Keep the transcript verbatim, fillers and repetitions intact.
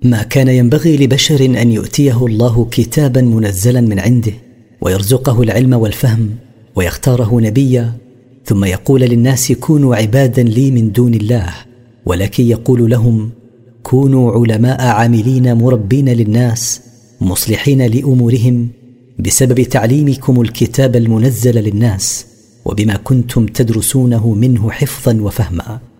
ما كان ينبغي لبشر أن يؤتيه الله كتابا منزلا من عنده ويرزقه العلم والفهم ويختاره نبيا ثم يقول للناس كونوا عبادا لي من دون الله، ولكن يقول لهم كونوا علماء عاملين مربين للناس مصلحين لأمورهم بسبب تعليمكم الكتاب المنزل للناس وبما كنتم تدرسونه منه حفظا وفهما.